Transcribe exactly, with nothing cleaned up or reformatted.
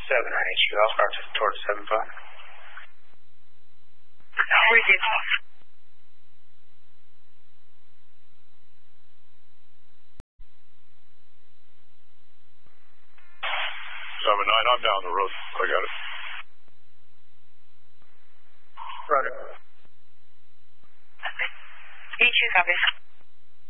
seven on H Q. I'll start towards seven five. Where's it? Seven nine, I'm down the road. I got it. Roger. H Q copies.